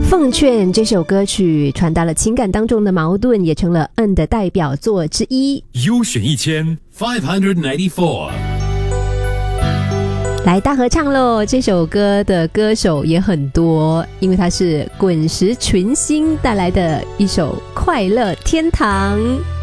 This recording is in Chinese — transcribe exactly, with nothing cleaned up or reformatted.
奉劝这首歌曲传达了情感当中的矛盾，也成了 N 的代表作之一。 优选一千 five ninety-four， 来大合唱咯！这首歌的歌手也很多，因为它是滚石群星带来的一首快乐天堂。